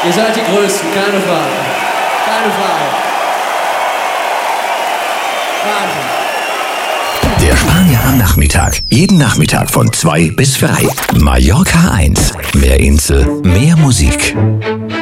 Ihr seid die Größten, keine Frage. Keine Frage. Wahnsinn. Der Spanier am Nachmittag. Jeden Nachmittag von 2 bis 3. Mallorca 1. Mehr Insel, mehr Musik.